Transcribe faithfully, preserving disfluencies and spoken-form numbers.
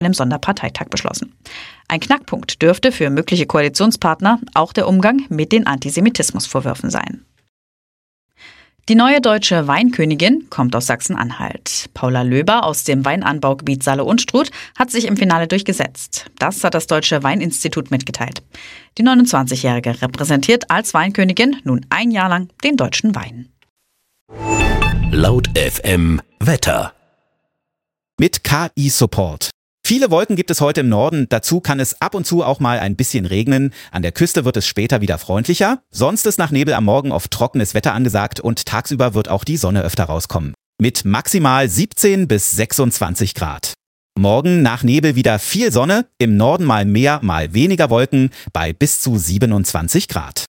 einem Sonderparteitag beschlossen. Ein Knackpunkt dürfte für mögliche Koalitionspartner auch der Umgang mit den Antisemitismusvorwürfen sein. Die neue deutsche Weinkönigin kommt aus Sachsen-Anhalt. Paula Löber aus dem Weinanbaugebiet Saale-Unstrut hat sich im Finale durchgesetzt. Das hat das Deutsche Weininstitut mitgeteilt. Die neunundzwanzigjährige repräsentiert als Weinkönigin nun ein Jahr lang den deutschen Wein. Laut F M Wetter. Mit K I-Support. Viele Wolken gibt es heute im Norden, dazu kann es ab und zu auch mal ein bisschen regnen. An der Küste wird es später wieder freundlicher. Sonst ist nach Nebel am Morgen oft trockenes Wetter angesagt und tagsüber wird auch die Sonne öfter rauskommen. Mit maximal siebzehn bis sechsundzwanzig Grad. Morgen nach Nebel wieder viel Sonne, im Norden mal mehr, mal weniger Wolken bei bis zu siebenundzwanzig Grad.